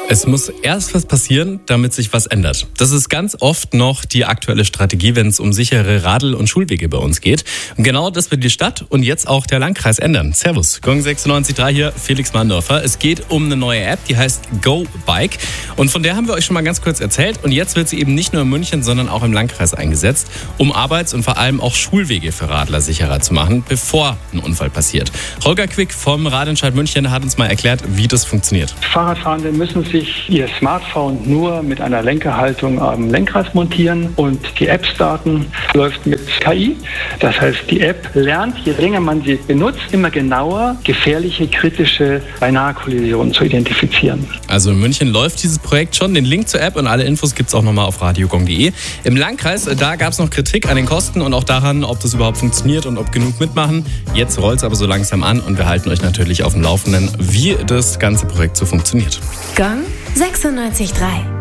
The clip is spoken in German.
Es muss erst was passieren, damit sich was ändert. Das ist ganz oft noch die aktuelle Strategie, wenn es um sichere Radl- und Schulwege bei uns geht. Und genau das wird die Stadt und jetzt auch der Landkreis ändern. Servus, Gong 96.3 hier, Felix Mandorfer. Es geht um eine neue App, die heißt Go Bike. Und von der haben wir euch schon mal ganz kurz erzählt. Und jetzt wird sie eben nicht nur in München, sondern auch im Landkreis eingesetzt, um Arbeits- und vor allem auch Schulwege für Radler sicherer zu machen, bevor ein Unfall passiert. Holger Quick vom Radentscheid München hat uns mal erklärt, wie das funktioniert. Fahrradfahrende müssen sich ihr Smartphone nur mit einer Lenkerhaltung am Lenkrad montieren und die App-Daten läuft mit KI. Das heißt, die App lernt, je länger man sie benutzt, immer genauer gefährliche, kritische Beinahe-Kollisionen zu identifizieren. Also in München läuft dieses Projekt schon. Den Link zur App und alle Infos gibt es auch nochmal auf radiogong.de. Im Landkreis, da gab es noch Kritik an den Kosten und auch daran, ob das überhaupt funktioniert und ob genug mitmachen. Jetzt rollt es aber so langsam an und wir halten euch natürlich auf dem Laufenden, wie das ganze Projekt so funktioniert. Gong 96.3